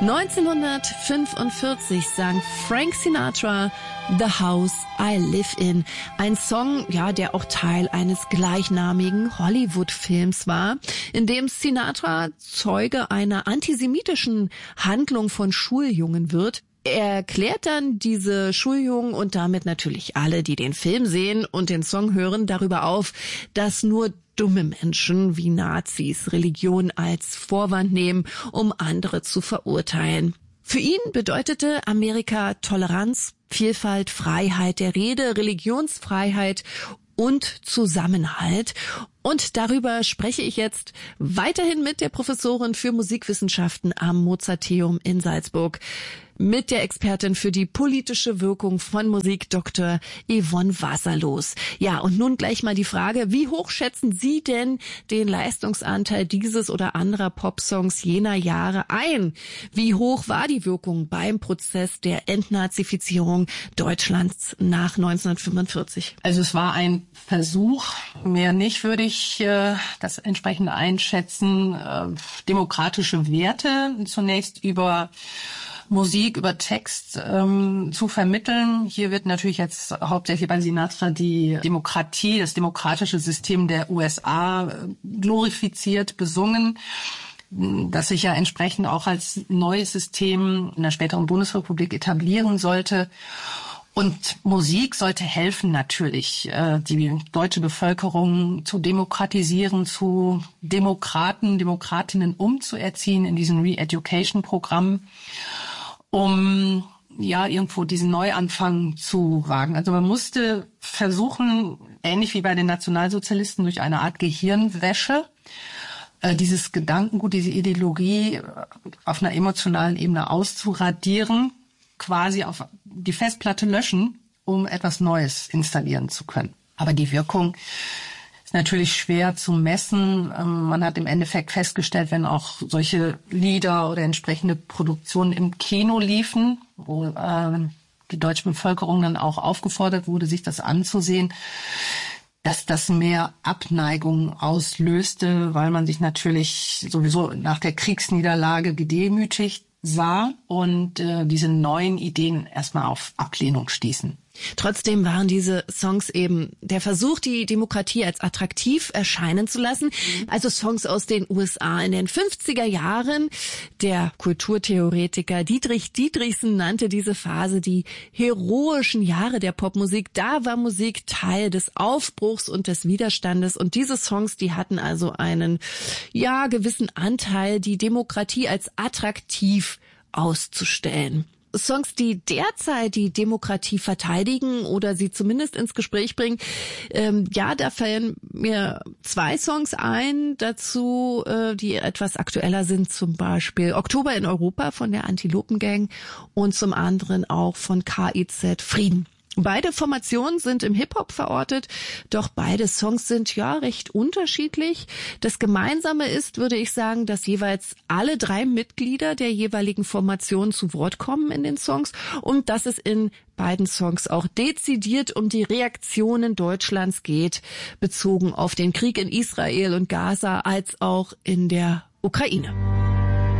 1945 sang Frank Sinatra The House I Live In. Ein Song, ja, der auch Teil eines gleichnamigen Hollywood-Films war, in dem Sinatra Zeuge einer antisemitischen Handlung von Schuljungen wird. Er erklärt dann diese Schuljungen und damit natürlich alle, die den Film sehen und den Song hören, darüber auf, dass nur dumme Menschen wie Nazis Religion als Vorwand nehmen, um andere zu verurteilen. Für ihn bedeutete Amerika Toleranz, Vielfalt, Freiheit der Rede, Religionsfreiheit und Zusammenhalt. Und darüber spreche ich jetzt weiterhin mit der Professorin für Musikwissenschaften am Mozarteum in Salzburg, mit der Expertin für die politische Wirkung von Musik, Dr. Yvonne Wasserlos. Ja, und nun gleich mal die Frage, wie hoch schätzen Sie denn den Leistungsanteil dieses oder anderer Popsongs jener Jahre ein? Wie hoch war die Wirkung beim Prozess der Entnazifizierung Deutschlands nach 1945? Also es war ein Versuch, mehr nicht würde ich das entsprechend einschätzen, demokratische Werte zunächst über Musik, über Text zu vermitteln. Hier wird natürlich jetzt hauptsächlich bei Sinatra die Demokratie, das demokratische System der USA glorifiziert, besungen, das sich ja entsprechend auch als neues System in der späteren Bundesrepublik etablieren sollte. Und Musik sollte helfen natürlich, die deutsche Bevölkerung zu demokratisieren, zu Demokraten, Demokratinnen umzuerziehen in diesem Re-Education-Programm, um ja irgendwo diesen Neuanfang zu wagen. Also man musste versuchen, ähnlich wie bei den Nationalsozialisten, durch eine Art Gehirnwäsche dieses Gedankengut, diese Ideologie auf einer emotionalen Ebene auszuradieren, quasi auf die Festplatte löschen, um etwas Neues installieren zu können. Aber die Wirkung ist natürlich schwer zu messen. Man hat im Endeffekt festgestellt, wenn auch solche Lieder oder entsprechende Produktionen im Kino liefen, wo die deutsche Bevölkerung dann auch aufgefordert wurde, sich das anzusehen, dass das mehr Abneigung auslöste, weil man sich natürlich sowieso nach der Kriegsniederlage gedemütigt sah und diese neuen Ideen erstmal auf Ablehnung stießen. Trotzdem waren diese Songs eben der Versuch, die Demokratie als attraktiv erscheinen zu lassen. Also Songs aus den USA in den 50er Jahren. Der Kulturtheoretiker Dietrich Dietrichsen nannte diese Phase die heroischen Jahre der Popmusik. Da war Musik Teil des Aufbruchs und des Widerstandes. Und diese Songs, die hatten also einen, ja, gewissen Anteil, die Demokratie als attraktiv auszustellen. Songs, die derzeit die Demokratie verteidigen oder sie zumindest ins Gespräch bringen, ja, da fallen mir zwei Songs ein dazu, die etwas aktueller sind, zum Beispiel Oktober in Europa von der Antilopen-Gang und zum anderen auch von KIZ Frieden. Beide Formationen sind im Hip-Hop verortet, doch beide Songs sind ja recht unterschiedlich. Das Gemeinsame ist, würde ich sagen, dass jeweils alle drei Mitglieder der jeweiligen Formation zu Wort kommen in den Songs und dass es in beiden Songs auch dezidiert um die Reaktionen Deutschlands geht, bezogen auf den Krieg in Israel und Gaza als auch in der Ukraine.